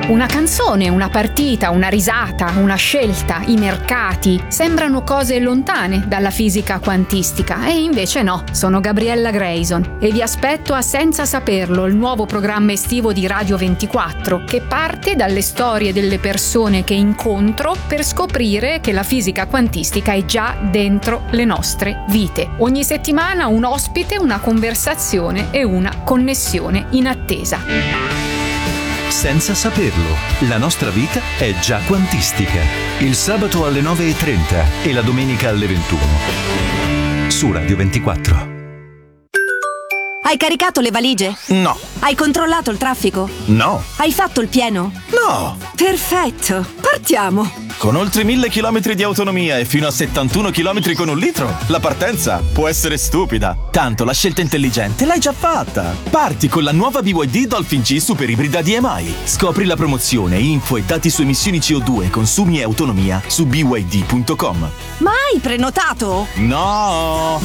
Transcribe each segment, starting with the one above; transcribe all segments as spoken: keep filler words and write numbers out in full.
Una canzone, una partita, una risata, una scelta, i mercati sembrano cose lontane dalla fisica quantistica e invece no, sono Gabriella Grayson e vi aspetto a Senza Saperlo, il nuovo programma estivo di Radio ventiquattro che parte dalle storie delle persone che incontro per scoprire che la fisica quantistica è già dentro le nostre vite. Ogni settimana un ospite, una conversazione e una connessione in attesa. Senza saperlo, la nostra vita è già quantistica. Il sabato alle nove e trenta e la domenica alle ventuno. Su Radio ventiquattro. Hai caricato le valigie? No. Hai controllato il traffico? No. Hai fatto il pieno? No. Perfetto, partiamo! Con oltre mille chilometri di autonomia e fino a settantuno chilometri con un litro, la partenza può essere stupida. Tanto la scelta intelligente l'hai già fatta. Parti con la nuova B Y D Dolphin G Super Ibrida D M I. Scopri la promozione, info e dati su emissioni C O due, consumi e autonomia su b y d punto com. Ma hai prenotato? No!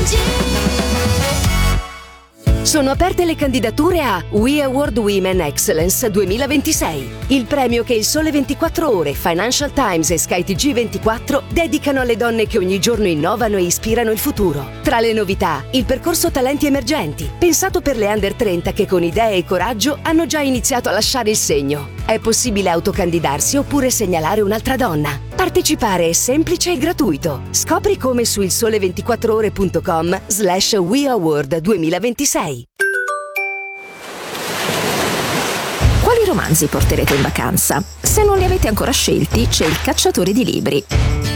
Sono aperte le candidature a We Award Women Excellence duemilaventisei, il premio che il Sole ventiquattro Ore, Financial Times e Sky T G ventiquattro dedicano alle donne che ogni giorno innovano e ispirano il futuro. Tra le novità, il percorso Talenti Emergenti, pensato per le under trenta che con idee e coraggio hanno già iniziato a lasciare il segno. È possibile autocandidarsi oppure segnalare un'altra donna. Partecipare è semplice e gratuito. Scopri come su il sole ventiquattro ore punto com slash We Award duemilaventisei. Quali romanzi porterete in vacanza? Se non li avete ancora scelti, c'è il Cacciatore di Libri.